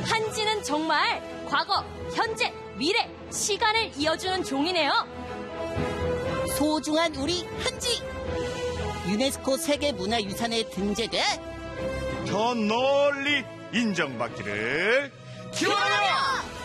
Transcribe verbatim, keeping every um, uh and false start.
한지는 정말 과거, 현재, 미래, 시간을 이어주는 종이네요. 소중한 우리 한지! 유네스코 세계문화유산에 등재돼 더 널리 인정받기를 기원하며